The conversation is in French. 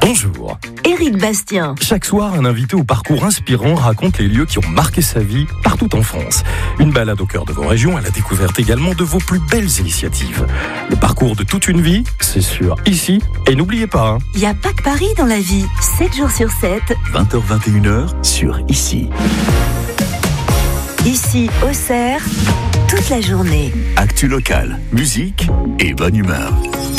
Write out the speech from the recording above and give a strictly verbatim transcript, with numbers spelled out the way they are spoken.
Bonjour. Éric Bastien. Chaque soir, un invité au parcours inspirant raconte les lieux qui ont marqué sa vie partout en France. Une balade au cœur de vos régions à la découverte également de vos plus belles initiatives. Le parcours de toute une vie, c'est sûr, ici. Et n'oubliez pas, hein, Il n'y a pas que Paris dans la vie. sept jours sur sept. vingt heures vingt et une heures sur Ici. Ici, Auxerre, toute la journée. Actu locale, musique et bonne humeur.